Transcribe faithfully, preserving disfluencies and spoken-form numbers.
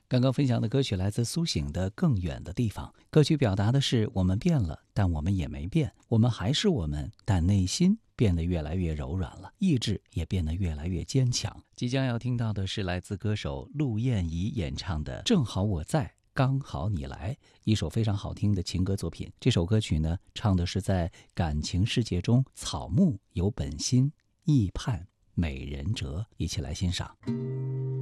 刚刚分享的歌曲来自苏醒的《更远的地方》，歌曲表达的是我们变了，但我们也没变，我们还是我们，但内心变得越来越柔软了，意志也变得越来越坚强。即将要听到的是来自歌手陆燕怡演唱的《正好我在刚好你来》，一首非常好听的情歌作品。这首歌曲呢，唱的是在感情世界中草木有本心，意盼美人折，一起来欣赏。